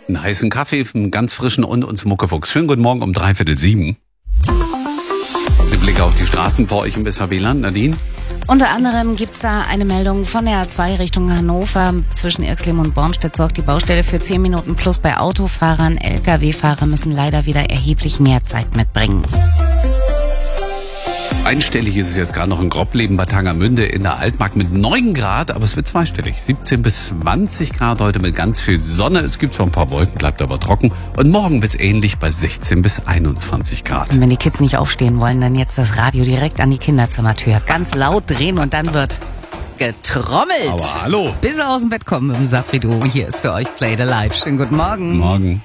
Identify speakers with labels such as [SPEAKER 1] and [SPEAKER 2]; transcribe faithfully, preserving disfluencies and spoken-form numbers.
[SPEAKER 1] Einen heißen Kaffee, einen ganz frischen und uns Muckefuchs. Schönen guten Morgen um dreiviertel sieben. Mit Blick auf die Straßen vor euch im Besser W L A N, Nadine.
[SPEAKER 2] Unter anderem gibt's da eine Meldung von der A zwei Richtung Hannover. Zwischen Irxleben und Bornstedt sorgt die Baustelle für zehn Minuten plus bei Autofahrern. L K W-Fahrer müssen leider wieder erheblich mehr Zeit mitbringen.
[SPEAKER 1] Einstellig ist es jetzt gerade noch in Grobleben bei Tangermünde in der Altmark mit neun Grad, aber es wird zweistellig. siebzehn bis zwanzig Grad heute mit ganz viel Sonne. Es gibt zwar ein paar Wolken, bleibt aber trocken. Und morgen wird's ähnlich bei sechzehn bis einundzwanzig Grad.
[SPEAKER 2] Und wenn die Kids nicht aufstehen wollen, dann jetzt das Radio direkt an die Kinderzimmertür. Ganz laut drehen und dann wird getrommelt.
[SPEAKER 1] Aber hallo.
[SPEAKER 2] Bis sie aus dem Bett kommen mit dem Safri-Duo. Hier ist für euch Play the Live. Schönen guten Morgen.
[SPEAKER 1] Morgen.